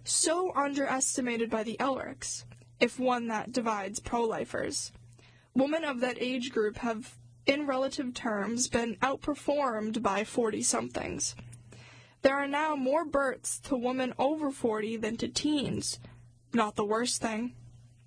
so underestimated by the Elrics, if one that divides pro-lifers. Women of that age group have, in relative terms, been outperformed by 40-somethings. There are now more births to women over 40 than to teens. Not the worst thing.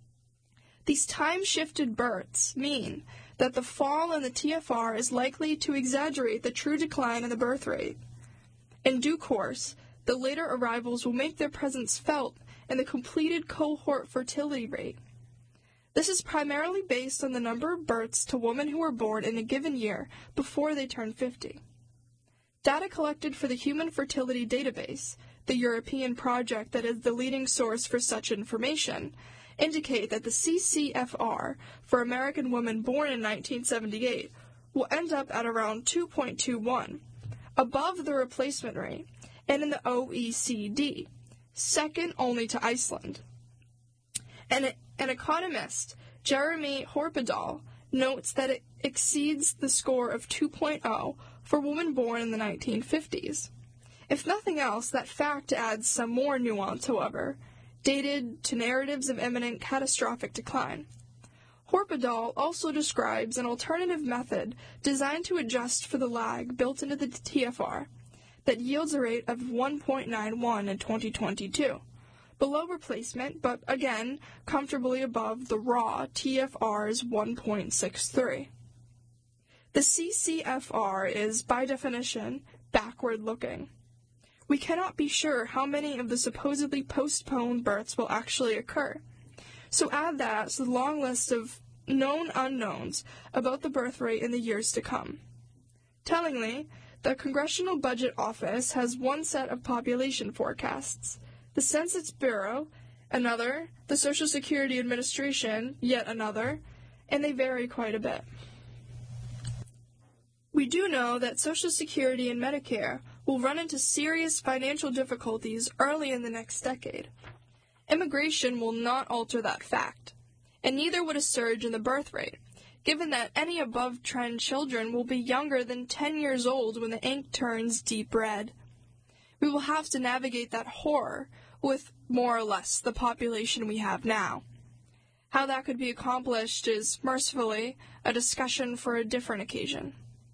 These time-shifted births mean that the fall in the TFR is likely to exaggerate the true decline in the birth rate. In due course, the later arrivals will make their presence felt in the completed cohort fertility rate. This is primarily based on the number of births to women who were born in a given year before they turn 50. Data collected for the Human Fertility Database, the European project that is the leading source for such information, indicate that the CCFR for American women born in 1978 will end up at around 2.21, above the replacement rate, and in the OECD, second only to Iceland. And an economist, Jeremy Horpedal, notes that it exceeds the score of 2.0 for women born in the 1950s. If nothing else, that fact adds some more nuance, however, dated to narratives of imminent catastrophic decline. Horpedal also describes an alternative method designed to adjust for the lag built into the TFR that yields a rate of 1.91 in 2022, below replacement, but again comfortably above the raw TFR's 1.63. The CCFR is, by definition, backward-looking. We cannot be sure how many of the supposedly postponed births will actually occur. So add that to the long list of known unknowns about the birth rate in the years to come. Tellingly, the Congressional Budget Office has one set of population forecasts, the Census Bureau, another, the Social Security Administration, yet another, and they vary quite a bit. We do know that Social Security and Medicare will run into serious financial difficulties early in the next decade. Immigration will not alter that fact, and neither would a surge in the birth rate, given that any above-trend children will be younger than 10 years old when the ink turns deep red. We will have to navigate that horror with more or less the population we have now. How that could be accomplished is, mercifully, a discussion for a different occasion.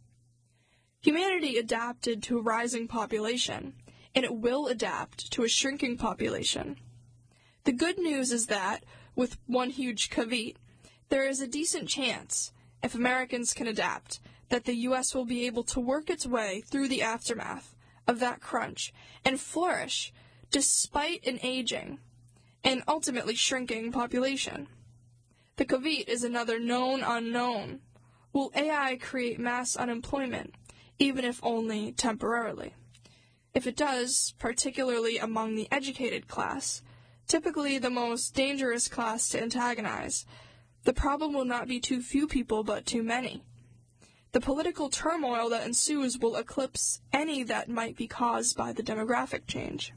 Humanity adapted to a rising population, and it will adapt to a shrinking population. The good news is that, with one huge caveat, there is a decent chance, if Americans can adapt, that the U.S. will be able to work its way through the aftermath of that crunch and flourish despite an aging and ultimately shrinking population. The caveat is another known unknown. Will AI create mass unemployment, even if only temporarily? If it does, particularly among the educated class, typically the most dangerous class to antagonize, the problem will not be too few people but too many. The political turmoil that ensues will eclipse any that might be caused by the demographic change.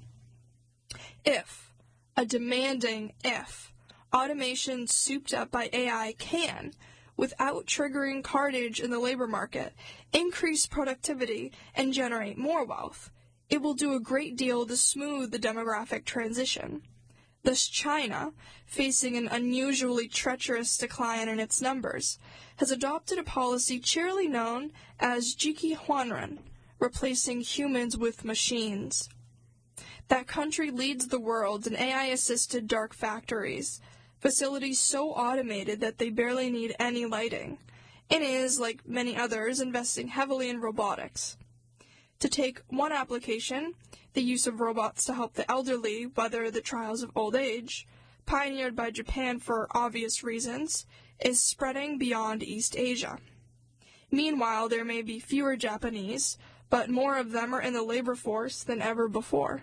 If, a demanding if, automation souped up by AI can, without triggering carnage in the labor market, increase productivity and generate more wealth, it will do a great deal to smooth the demographic transition. Thus China, facing an unusually treacherous decline in its numbers, has adopted a policy cheerily known as Jiki Huanren, replacing humans with machines. That country leads the world in AI-assisted dark factories, facilities so automated that they barely need any lighting, and is, like many others, investing heavily in robotics. To take one application, the use of robots to help the elderly weather the trials of old age, pioneered by Japan for obvious reasons, is spreading beyond East Asia. Meanwhile, there may be fewer Japanese, but more of them are in the labor force than ever before.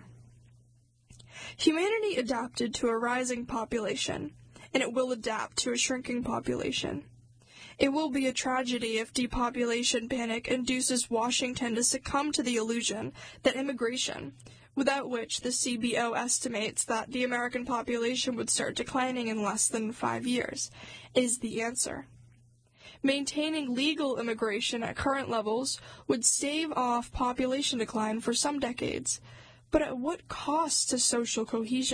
Humanity adapted to a rising population, and it will adapt to a shrinking population. It will be a tragedy if depopulation panic induces Washington to succumb to the illusion that immigration, without which the CBO estimates that the American population would start declining in less than 5 years, is the answer. Maintaining legal immigration at current levels would stave off population decline for some decades, but at what cost to social cohesion?